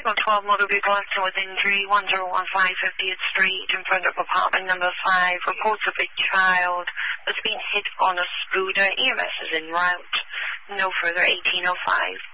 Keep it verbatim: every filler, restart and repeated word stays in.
vehicle, twelve motor vehicle accident with injury, one zero one five fiftieth Street in front of apartment number five. Reports of a child that's been hit on a scooter. E M S is en route. No further, eighteen oh five.